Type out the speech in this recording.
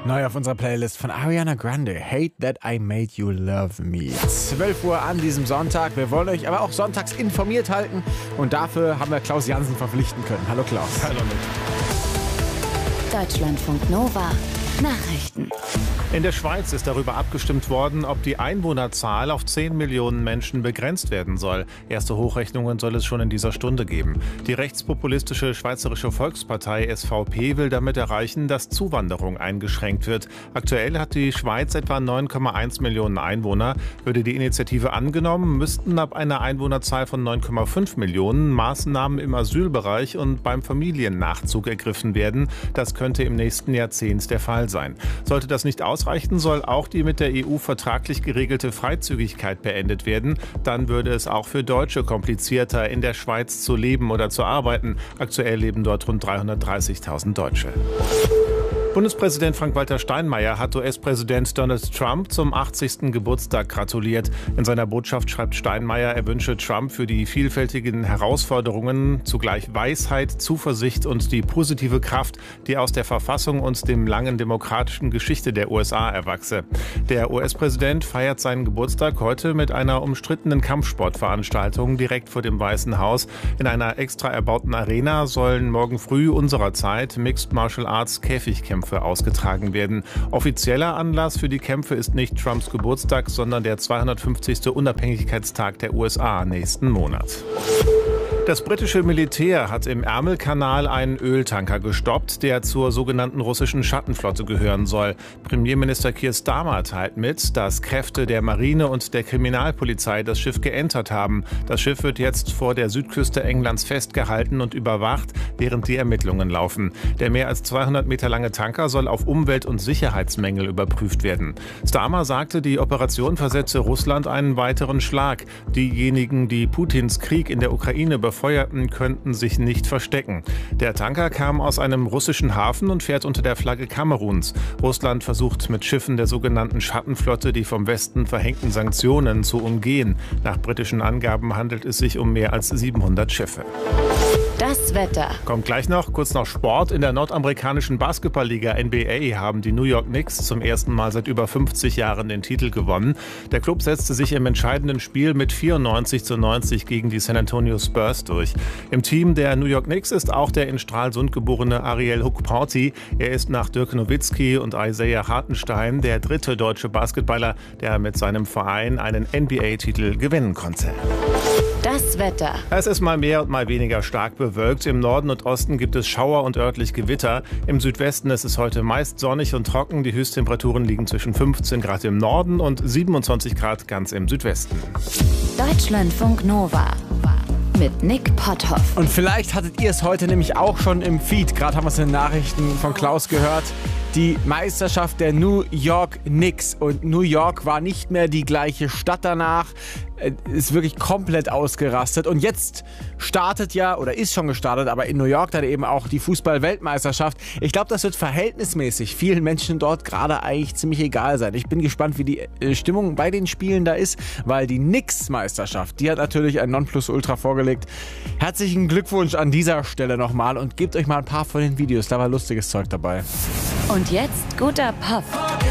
Neu auf unserer Playlist von Ariana Grande, Hate That I Made You Love Me. 12 Uhr an diesem Sonntag. Wir wollen euch aber auch sonntags informiert halten und dafür haben wir Klaus Jansen verpflichten können. Hallo Klaus. Hallo mit. Deutschlandfunk Nova. Nachrichten. In der Schweiz ist darüber abgestimmt worden, ob die Einwohnerzahl auf 10 Millionen Menschen begrenzt werden soll. Erste Hochrechnungen soll es schon in dieser Stunde geben. Die rechtspopulistische Schweizerische Volkspartei SVP will damit erreichen, dass Zuwanderung eingeschränkt wird. Aktuell hat die Schweiz etwa 9,1 Millionen Einwohner. Würde die Initiative angenommen, müssten ab einer Einwohnerzahl von 9,5 Millionen Maßnahmen im Asylbereich und beim Familiennachzug ergriffen werden. Das könnte im nächsten Jahrzehnt der Fall sein. Sollte das nicht ausreichen, soll auch die mit der EU vertraglich geregelte Freizügigkeit beendet werden. Dann würde es auch für Deutsche komplizierter, in der Schweiz zu leben oder zu arbeiten. Aktuell leben dort rund 330.000 Deutsche. Bundespräsident Frank-Walter Steinmeier hat US-Präsident Donald Trump zum 80. Geburtstag gratuliert. In seiner Botschaft schreibt Steinmeier, er wünsche Trump für die vielfältigen Herausforderungen zugleich Weisheit, Zuversicht und die positive Kraft, die aus der Verfassung und dem langen demokratischen Geschichte der USA erwachse. Der US-Präsident feiert seinen Geburtstag heute mit einer umstrittenen Kampfsportveranstaltung direkt vor dem Weißen Haus. In einer extra erbauten Arena sollen morgen früh unserer Zeit Mixed Martial Arts Käfigkämpfe ausgetragen werden. Offizieller Anlass für die Kämpfe ist nicht Trumps Geburtstag, sondern der 250. Unabhängigkeitstag der USA nächsten Monat. Das britische Militär hat im Ärmelkanal einen Öltanker gestoppt, der zur sogenannten russischen Schattenflotte gehören soll. Premierminister Keir Starmer teilt mit, dass Kräfte der Marine und der Kriminalpolizei das Schiff geentert haben. Das Schiff wird jetzt vor der Südküste Englands festgehalten und überwacht, während die Ermittlungen laufen. Der mehr als 200 Meter lange Tanker soll auf Umwelt- und Sicherheitsmängel überprüft werden. Starmer sagte, die Operation versetze Russland einen weiteren Schlag. Diejenigen, die Putins Krieg in der Ukraine befeuerten, könnten sich nicht verstecken. Der Tanker kam aus einem russischen Hafen und fährt unter der Flagge Kameruns. Russland versucht mit Schiffen der sogenannten Schattenflotte die vom Westen verhängten Sanktionen zu umgehen. Nach britischen Angaben handelt es sich um mehr als 700 Schiffe. Das Wetter. Kommt gleich noch, kurz noch Sport. In der nordamerikanischen Basketballliga NBA haben die New York Knicks zum ersten Mal seit über 50 Jahren den Titel gewonnen. Der Klub setzte sich im entscheidenden Spiel mit 94:90 gegen die San Antonio Spurs durch. Im Team der New York Knicks ist auch der in Stralsund geborene Ariel Hukporti. Er ist nach Dirk Nowitzki und Isaiah Hartenstein der dritte deutsche Basketballer, der mit seinem Verein einen NBA-Titel gewinnen konnte. Das Wetter. Es ist mal mehr und mal weniger stark bewölkt. Im Norden und Osten gibt es Schauer und örtlich Gewitter. Im Südwesten ist es heute meist sonnig und trocken. Die Höchsttemperaturen liegen zwischen 15 Grad im Norden und 27 Grad ganz im Südwesten. Deutschlandfunk Nova. Mit Nick Potthoff. Und vielleicht hattet ihr es heute nämlich auch schon im Feed. Gerade haben wir es in den Nachrichten von Klaus gehört. Die Meisterschaft der New York Knicks. Und New York war nicht mehr die gleiche Stadt danach. Ist wirklich komplett ausgerastet. Und jetzt startet ja, oder ist schon gestartet, aber in New York dann eben auch die Fußball-Weltmeisterschaft. Ich glaube, das wird verhältnismäßig vielen Menschen dort gerade eigentlich ziemlich egal sein. Ich bin gespannt, wie die Stimmung bei den Spielen da ist, weil die Knicks-Meisterschaft, die hat natürlich ein Nonplusultra vorgelegt. Herzlichen Glückwunsch an dieser Stelle nochmal und gebt euch mal ein paar von den Videos, da war lustiges Zeug dabei. Und jetzt guter Pop.